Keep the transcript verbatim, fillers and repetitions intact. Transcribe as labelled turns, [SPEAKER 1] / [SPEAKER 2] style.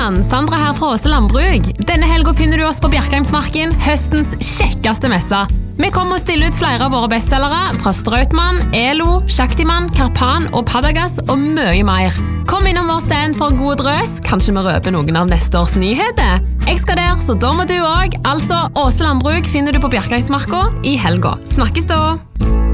[SPEAKER 1] sann, Sandra her fra Åse Landbruk. Denne helgen finner du oss på Bjerkheimsmarken, høstens kjekkeste messe. Vi kommer å stille ut flere av våre bestsellere fra Strautmann, Elo, Shaktiman, Karpan og Padagas og mye mer. Kom innom vår stand for god drøs, kanskje vi røper noen av neste års nyheter. Jeg skal der, så da må du også. Altså, Åse Landbruk finner du på Bjerkheimsmarken i helgen. Snakkes da!